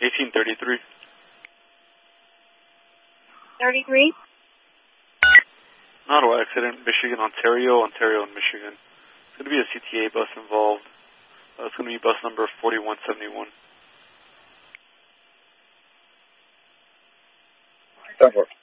1833. 33? Auto accident, Michigan, Ontario, Ontario, and Michigan. It's going to be a CTA bus involved. It's going to be bus number 4171. 10-4.